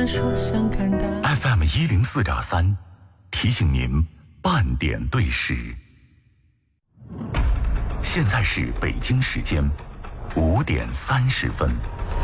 说想看到 FM104.3，提醒您半点对时。现在是北京时间5点30分。